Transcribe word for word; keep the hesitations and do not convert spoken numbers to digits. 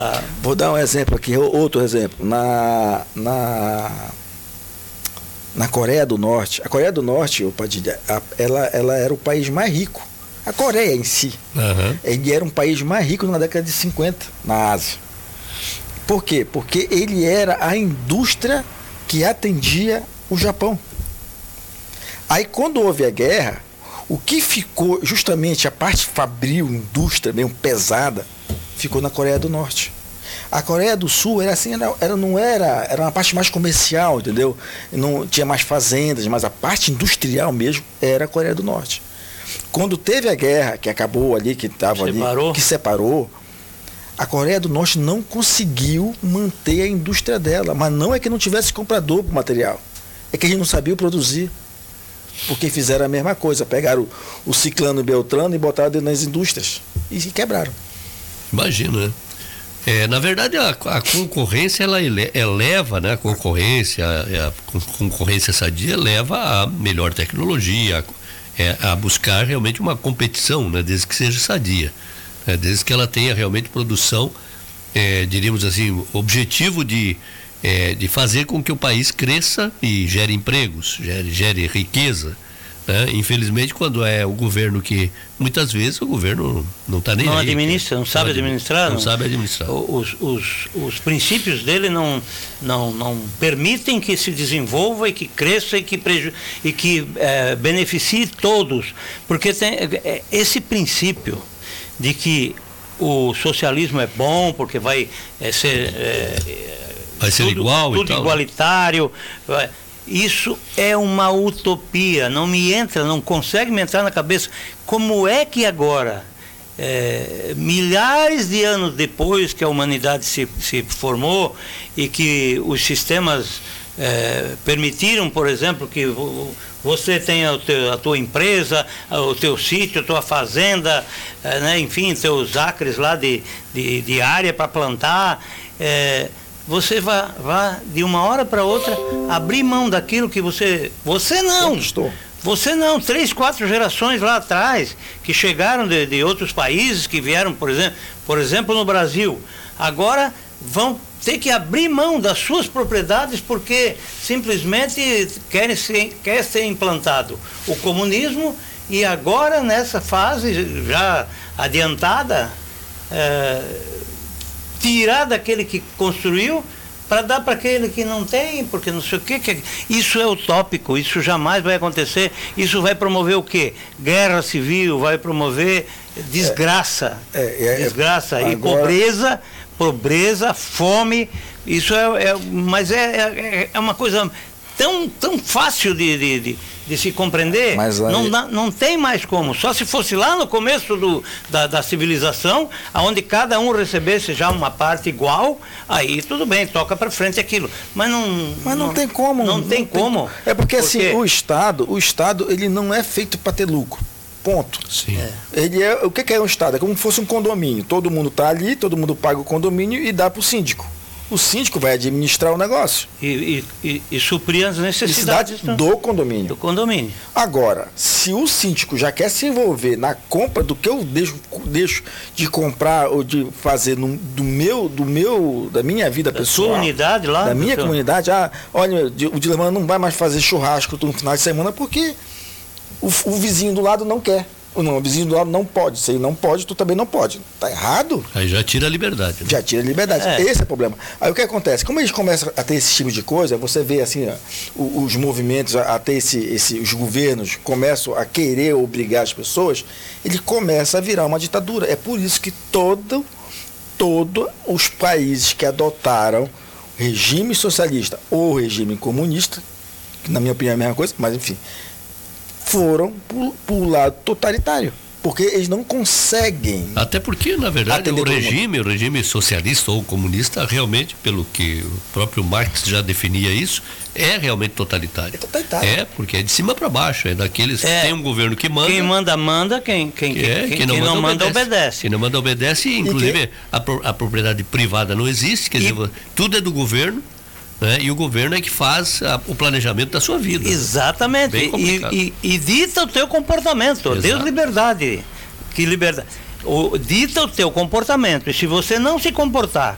Vou dar um exemplo aqui, outro exemplo. Na, na, na Coreia do Norte, a Coreia do Norte, o Padilha, ela, ela era o país mais rico. A Coreia em si. Uhum. Ele era um país mais rico na década de cinquenta, na Ásia. Por quê? Porque ele era a indústria que atendia o Japão. Aí quando houve a guerra, o que ficou justamente a parte fabril, indústria meio pesada, ficou na Coreia do Norte. A Coreia do Sul era assim, era, era, não era, era uma parte mais comercial, entendeu? Não tinha mais fazendas, mas a parte industrial mesmo era a Coreia do Norte. Quando teve a guerra, que acabou ali, que estava ali, que separou, a Coreia do Norte não conseguiu manter a indústria dela, mas não é que não tivesse comprador para o material, é que a gente não sabia produzir, porque fizeram a mesma coisa, pegaram o, o Ciclano e Beltrano e botaram dentro das indústrias e quebraram. Imagina, né? É, na verdade a, a concorrência ela eleva, né? A concorrência, a concorrência sadia leva a melhor tecnologia, a, é, a buscar realmente uma competição, né? Desde que seja sadia, né? Desde que ela tenha realmente produção, é, diríamos assim, objetivo de, é, de fazer com que o país cresça e gere empregos, gere, gere riqueza. Né? Infelizmente, quando é o governo que, muitas vezes, o governo não está nem não aí. Administra, não sabe administrar. Não, não sabe administrar. Os, os, os princípios dele não, não, não permitem que se desenvolva e que cresça e que, preju, e que é, beneficie todos. Porque tem é, esse princípio de que o socialismo é bom, porque vai é, ser... É, vai ser tudo, igual tudo e tal. igualitário... Vai, isso é uma utopia, não me entra, não consegue me entrar na cabeça. Como é que agora, é, milhares de anos depois que a humanidade se, se formou e que os sistemas é, permitiram, por exemplo, que você tenha o teu, a tua empresa, o teu sítio, a tua fazenda, é, né, enfim, teus acres lá de, de, de área para plantar, é, você vai, vai de uma hora para outra abrir mão daquilo que você... Você não! Estou. Você não, três, quatro gerações lá atrás, que chegaram de, de outros países, que vieram, por exemplo, por exemplo, no Brasil, agora vão ter que abrir mão das suas propriedades porque simplesmente querem ser, quer ser implantado o comunismo e agora, nessa fase já adiantada, é, tirar daquele que construiu para dar para aquele que não tem, porque não sei o que, que. Isso é utópico, isso jamais vai acontecer. Isso vai promover o quê? Guerra civil, vai promover desgraça. É, é, é, desgraça agora... e pobreza, pobreza, fome. Isso é. é mas é, é, é uma coisa tão, tão fácil de, de, de, de se compreender. Mas aí... não, não tem mais como. Só se fosse lá no começo do, da, da civilização, onde cada um recebesse já uma parte igual, aí tudo bem, toca para frente aquilo. Mas não, Mas não, não tem como. Não, não tem, tem como. É porque, porque assim, o Estado, o Estado, ele não é feito para ter lucro. Ponto. Sim. É. Ele é, o que é um Estado? É como se fosse um condomínio. Todo mundo está ali, todo mundo paga o condomínio e dá para o síndico. O síndico vai administrar o negócio. E, e, e, e suprir as necessidades do, do condomínio. Do condomínio. Agora, se o síndico já quer se envolver na compra do que eu deixo, deixo de comprar ou de fazer no, do meu, do meu, da minha vida da pessoal. Da sua unidade lá? Da minha seu... comunidade. Ah, olha, o Dilemano não vai mais fazer churrasco no final de semana porque o, o vizinho do lado não quer. Não, o vizinho do lado não pode. Se ele não pode, tu também não pode. Tá errado? Aí já tira a liberdade. Né? Já tira a liberdade. É. Esse é o problema. Aí o que acontece? Como eles começam a ter esse tipo de coisa, você vê assim, ó, os movimentos, a ter esse, esse, os governos começam a querer obrigar as pessoas, ele começa a virar uma ditadura. É por isso que todo, todo os países que adotaram regime socialista ou regime comunista, que na minha opinião é a mesma coisa, mas enfim, foram para o lado totalitário, porque eles não conseguem. Até porque, na verdade, o regime, o regime socialista ou comunista, realmente, pelo que o próprio Marx já definia isso, é realmente totalitário. É totalitário. É, porque é de cima para baixo, é daqueles é, que tem um governo que manda. Quem manda, manda, quem, quem, é, quem, quem não, quem manda, não manda, obedece. obedece. Quem não manda, obedece, inclusive a, a propriedade privada não existe, quer e... dizer, tudo é do governo. Né? E o governo é que faz a, o planejamento da sua vida. Exatamente. E, e, e dita o teu comportamento. Exato. Deus liberdade. Que liberdade. O, dita o teu comportamento. E se você não se comportar